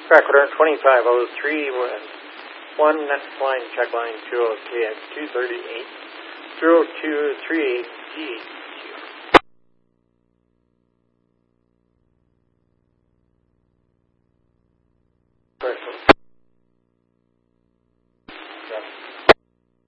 Track order 2503, 1 line, check line 203 at 238, 0238G.